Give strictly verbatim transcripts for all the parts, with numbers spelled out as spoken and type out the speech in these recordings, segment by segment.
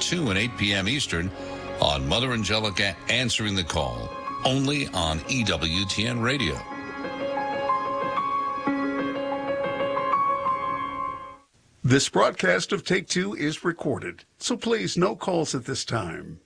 two and eight p.m. Eastern on Mother Angelica Answering the Call, only on E W T N Radio. This broadcast of Take Two is recorded, so please no calls at this time.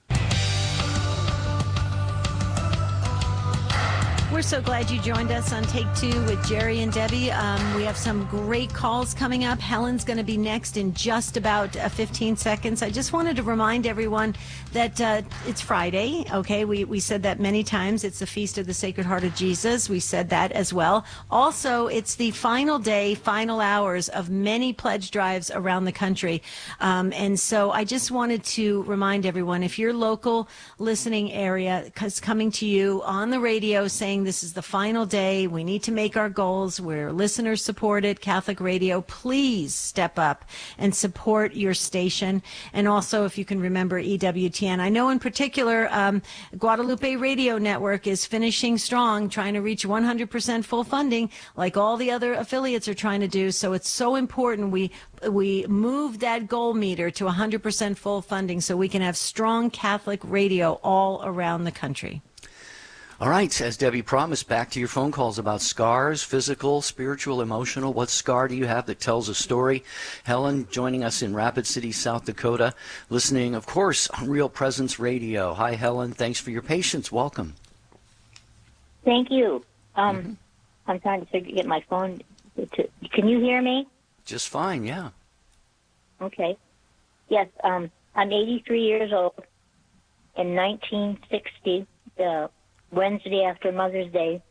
We're so glad you joined us on Take Two with Jerry and Debbie. Um, we have some great calls coming up. Helen's going to be next in just about uh, fifteen seconds. I just wanted to remind everyone that uh, it's Friday, okay? We, we said that many times. It's the Feast of the Sacred Heart of Jesus. We said that as well. Also, it's the final day, final hours of many pledge drives around the country. Um, and so I just wanted to remind everyone, if your local listening area is coming to you on the radio saying this is the final day, we need to make our goals, we're listener supported Catholic radio, please step up and support your station. And also, if you can remember E W T N, I know in particular um, Guadalupe Radio Network is finishing strong, trying to reach one hundred percent full funding like all the other affiliates are trying to do. So it's so important we we move that goal meter to one hundred percent full funding so we can have strong Catholic radio all around the country. All right, as Debbie promised, back to your phone calls about scars, physical, spiritual, emotional. What scar do you have that tells a story? Helen joining us in Rapid City, South Dakota, listening, of course, on Real Presence Radio. Hi, Helen. Thanks for your patience. Welcome. Thank you. Um, mm-hmm. I'm trying to figure, get my phone. To, can you hear me? Just fine, yeah. Okay. Yes, um, I'm eighty-three years old. In nineteen sixty, the Wednesday after Mother's Day,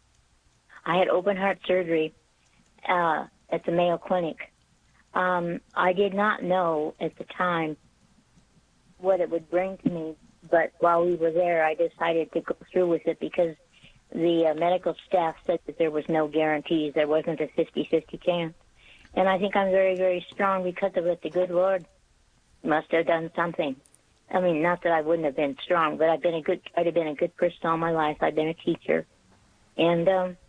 I had open heart surgery uh, at the Mayo Clinic. Um, I did not know at the time what it would bring to me, but while we were there, I decided to go through with it because the uh, medical staff said that there was no guarantees. There wasn't a fifty-fifty chance. And I think I'm very, very strong because of it. The good Lord must have done something. I mean, not that I wouldn't have been strong, but I've been a good, I've been a good person all my life. I've been a teacher, and um,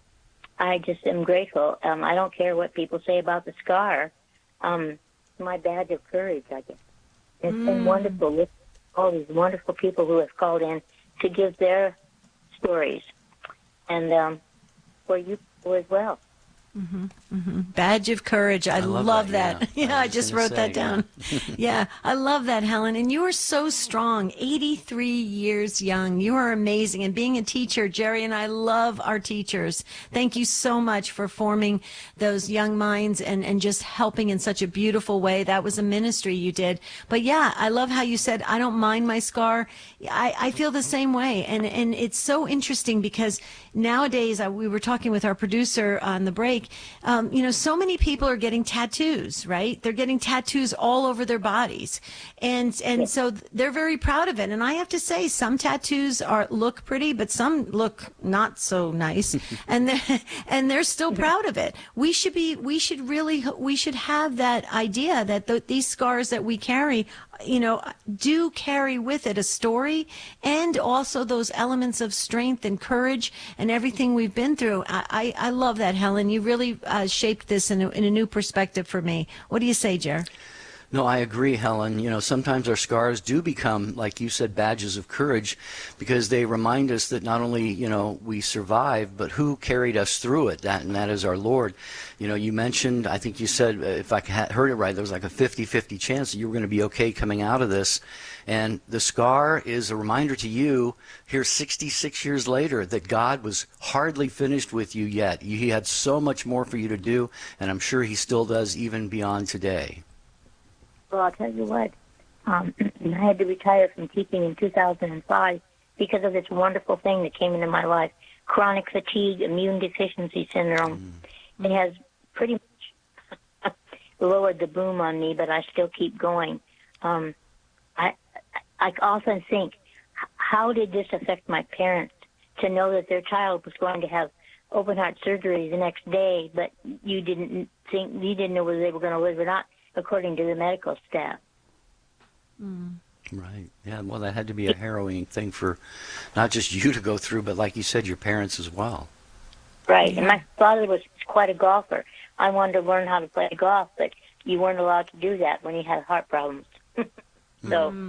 I just am grateful. Um, I don't care what people say about the scar. Um, my badge of courage, I guess. It's mm. been wonderful with all these wonderful people who have called in to give their stories, and um, for you people as well. Mm-hmm, mm-hmm. Badge of courage. I, I love, love that. that. Yeah, yeah I, I just wrote say, that down. Yeah. yeah, I love that, Helen. And you are so strong, eighty-three years young. You are amazing. And being a teacher, Jerry and I love our teachers. Thank you so much for forming those young minds and, and just helping in such a beautiful way. That was a ministry you did. But yeah, I love how you said, I don't mind my scar. I, I feel the same way. And, and it's so interesting because nowadays, uh, we were talking with our producer on the break, Um, you know, so many people are getting tattoos, right? They're getting tattoos all over their bodies. And and so they're very proud of it. And I have to say, some tattoos are look pretty, but some look not so nice. and they're, and they're still proud of it. We should be, we should really, we should have that idea that the, these scars that we carry, you know, do carry with it a story and also those elements of strength and courage and everything we've been through. I, I, I love that, Helen. You really uh, shaped this in a, in a new perspective for me. What do you say, Jer? No, I agree, Helen. You know, sometimes our scars do become, like you said, badges of courage because they remind us that not only, you know, we survived, but who carried us through it, that, and that is our Lord. You know, you mentioned, I think you said, if I heard it right, there was like a fifty-fifty chance that you were going to be okay coming out of this. And the scar is a reminder to you here sixty-six years later that God was hardly finished with you yet. He had so much more for you to do, and I'm sure he still does even beyond today. Well, I'll tell you what, um, I had to retire from teaching in two thousand five because of this wonderful thing that came into my life, chronic fatigue immune deficiency syndrome. Mm. It has pretty much lowered the boom on me, but I still keep going. Um, I, I often think, how did this affect my parents to know that their child was going to have open heart surgery the next day, but you didn't think, you didn't know whether they were going to live or not, according to the medical staff. Mm. Right. Yeah, well, that had to be a harrowing thing for not just you to go through, but like you said, your parents as well. Right. Yeah. And my father was quite a golfer. I wanted to learn how to play golf, but you weren't allowed to do that when you had heart problems. so... Mm.